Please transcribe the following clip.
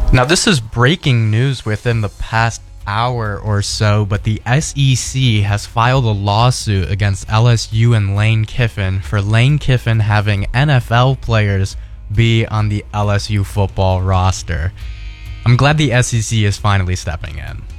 Now, this is breaking news within the past hour or so, but the SEC has filed a lawsuit against LSU and Lane Kiffin for Lane Kiffin having NFL players be on the LSU football roster. I'm glad the SEC is finally stepping in.